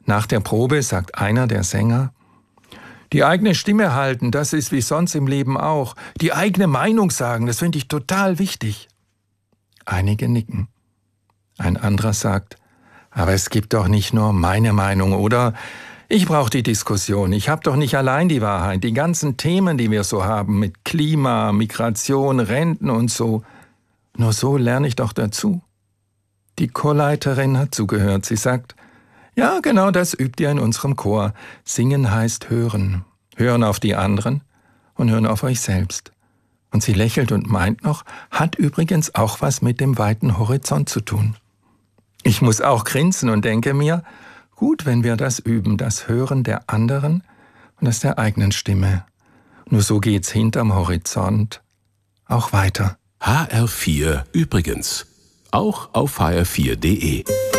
Nach der Probe sagt einer der Sänger: Die eigene Stimme halten, das ist wie sonst im Leben auch. Die eigene Meinung sagen, das finde ich total wichtig. Einige nicken. Ein anderer sagt: Aber es gibt doch nicht nur meine Meinung, oder? Ich brauche die Diskussion. Ich habe doch nicht allein die Wahrheit. Die ganzen Themen, die wir so haben, mit Klima, Migration, Renten und so. Nur so lerne ich doch dazu. Die Chorleiterin hat zugehört. Sie sagt: Ja, genau das übt ihr in unserem Chor. Singen heißt hören. Hören auf die anderen und hören auf euch selbst. Und sie lächelt und meint noch, hat übrigens auch was mit dem weiten Horizont zu tun. Ich muss auch grinsen und denke mir, gut, wenn wir das üben, das Hören der anderen und das der eigenen Stimme. Nur so geht's hinterm Horizont auch weiter. HR4 übrigens. Auch auf hr4.de.